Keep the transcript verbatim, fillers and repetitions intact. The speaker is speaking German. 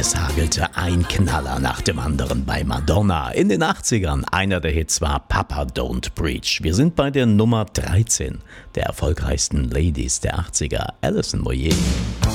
Es hagelte ein Knaller nach dem anderen bei Madonna. In den achtzigern, einer der Hits war Papa Don't Preach. Wir sind bei der Nummer dreizehn der erfolgreichsten Ladies der achtziger, Alison Moyet.